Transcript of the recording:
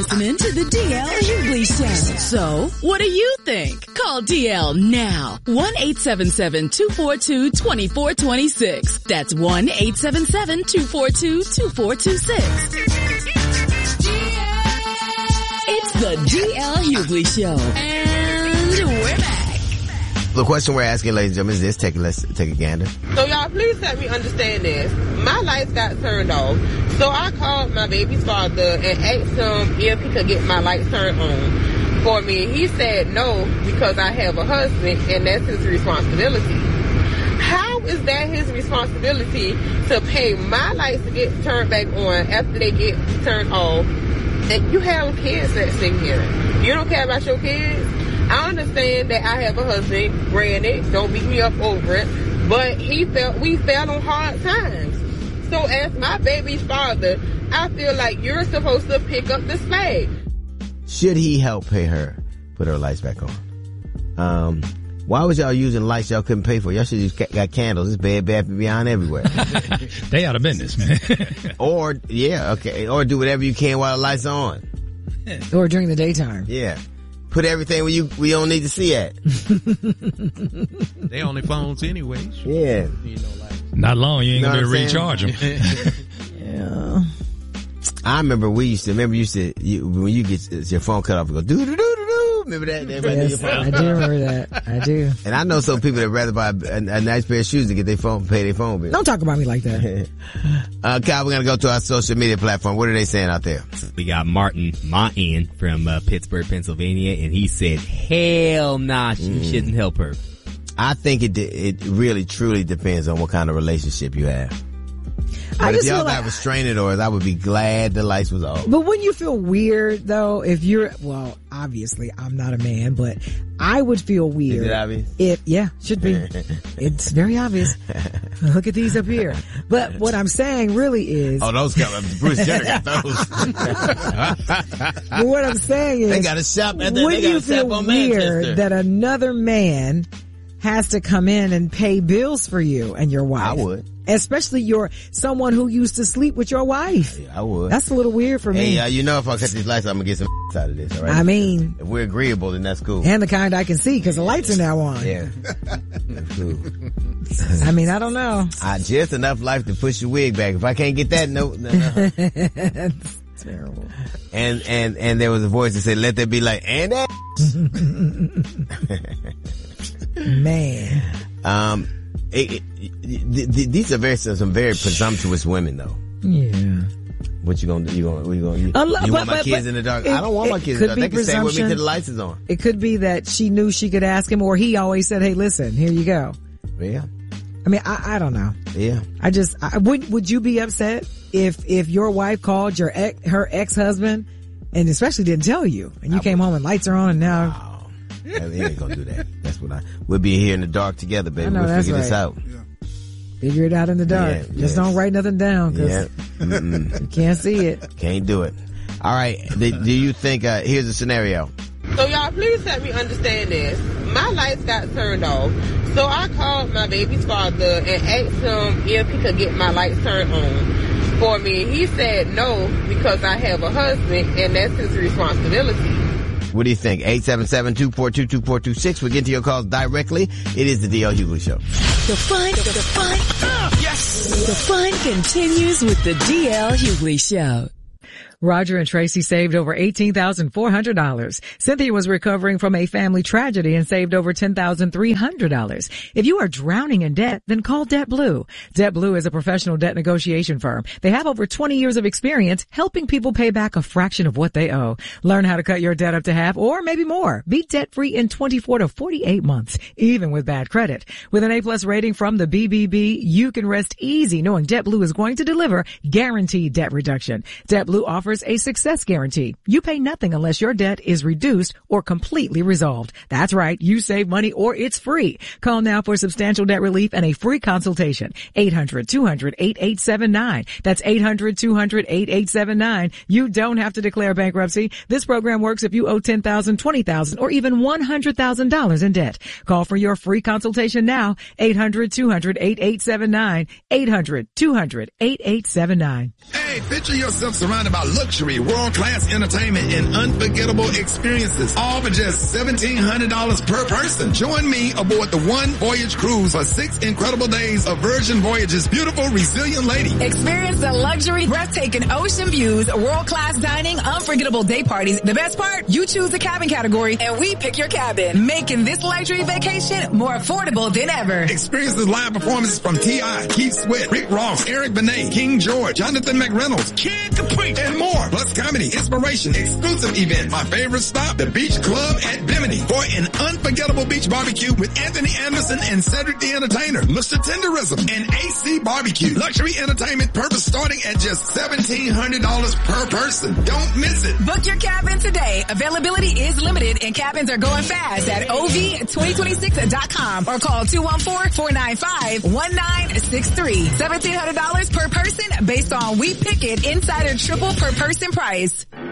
listening to the DL Hughley Show. So, what do you think? Call DL now. 1-877-242-2426. That's 1-877-242-2426. It's the DL Hughley Show. And we're back. The question we're asking, ladies and gentlemen, is this. Let's take a gander. So y'all, please help me understand this. My lights got turned off. So I called my baby's father and asked him if he could get my lights turned on for me. He said no, because I have a husband and that's his responsibility. How is that his responsibility to pay my lights to get turned back on after they get turned off? And you have kids that sit here. You don't care about your kids? I understand that I have a husband, granted, don't beat me up over it, but we fell on hard times. So as my baby's father, I feel like you're supposed to pick up the slack. Should he help pay her put her lights back on? Why was y'all using lights y'all couldn't pay for? Y'all should have got candles. It's Bed Bath & Beyond everywhere. They out of business, man. Or do whatever you can while the lights are on. Or during the daytime. Yeah. Put everything where we don't need to see at. They on their phones anyways. Yeah. You know, like, not long, you ain't gonna be able to recharge them. Yeah. I remember when you get your phone cut off, you go doo-doo-doo-doo-doo. Remember that? Yes, I do remember that. I do. And I know some people that rather buy a nice pair of shoes to get pay their phone bill. Don't talk about me like that. Kyle, we're gonna go to our social media platform. What are they saying out there? We got Martin Mahan from Pittsburgh, Pennsylvania, and he said, hell nah, you shouldn't help her. I think it really truly depends on what kind of relationship you have. But if y'all got restraining orders, I would be glad the lights was off. But wouldn't you feel weird though if well, obviously I'm not a man, but I would feel weird. Is it obvious? Should be. It's very obvious. Look at these up here. But what I'm saying really is. Oh, those got, Bruce Jenner got those. But what I'm saying is. They got a shop at the, wouldn't you feel weird that another man has to come in and pay bills for you and your wife? I would. Especially someone who used to sleep with your wife. Yeah, I would. That's a little weird for me. Hey, if I cut these lights, I'm gonna get some out of this, all right? I mean. If we're agreeable, then that's cool. And the kind I can see, because the lights are now on. Yeah. That's cool. I mean, I don't know. Just enough life to push your wig back. If I can't get that, no. That's terrible. And there was a voice that said, let there be light. And that. Man. These are some very presumptuous women, though. Yeah. What you gonna do? You want my kids in the dark? I don't want my kids in the dark. They can stay with me till the lights is on. It could be that she knew she could ask him, or he always said, hey, listen, here you go. Yeah. I mean, I don't know. Yeah. Would you be upset if your wife called her ex-husband and especially didn't tell you, and you came home and lights are on and now? Wow. He ain't gonna do that. That's what we'll be here in the dark together, baby. We'll figure this out. Yeah. Figure it out in the dark. Just don't write nothing down, cause you can't see it. Can't do it. All right. Do you think, here's a scenario. So y'all, please help me understand this. My lights got turned off. So I called my baby's father and asked him if he could get my lights turned on for me. He said no, because I have a husband and that's his responsibility. What do you think? 877-242-2426. We'll get to your calls directly. It is the DL Hughley Show. The fun continues with the DL Hughley Show. Roger and Tracy saved over $18,400. Cynthia was recovering from a family tragedy and saved over $10,300. If you are drowning in debt, then call DebtBlue. DebtBlue is a professional debt negotiation firm. They have over 20 years of experience helping people pay back a fraction of what they owe. Learn how to cut your debt up to half or maybe more. Be debt-free in 24 to 48 months, even with bad credit. With an A+ rating from the BBB, you can rest easy knowing DebtBlue is going to deliver guaranteed debt reduction. DebtBlue offers a success guarantee. You pay nothing unless your debt is reduced or completely resolved. That's right. You save money or it's free. Call now for substantial debt relief and a free consultation. 800-200-8879. That's 800-200-8879. You don't have to declare bankruptcy. This program works if you owe $10,000, $20,000, or even $100,000 in debt. Call for your free consultation now. 800-200-8879. 800-200-8879. Hey, Hey, picture yourself surrounded by luxury, world-class entertainment, and unforgettable experiences, all for just $1,700 per person. Join me aboard the One Voyage Cruise for 6 incredible days of Virgin Voyage's beautiful, resilient lady. Experience the luxury, breathtaking ocean views, world-class dining, unforgettable day parties. The best part, you choose the cabin category and we pick your cabin, making this luxury vacation more affordable than ever. Experience the live performances from T.I., Keith Sweat, Rick Ross, Eric Benet, King George, Jonathan McReynolds, Kid Capri, and more. Plus comedy, inspiration, exclusive event. My favorite stop, the Beach Club at Bimini, for an unforgettable beach barbecue with Anthony Anderson and Cedric the Entertainer, Mr. Tenderism, and AC Barbecue. Luxury entertainment purpose starting at just $1,700 per person. Don't miss it. Book your cabin today. Availability is limited and cabins are going fast at OV2026.com or call 214-495-1963. $1,700 per person based on We Pick It Insider Triple per person price.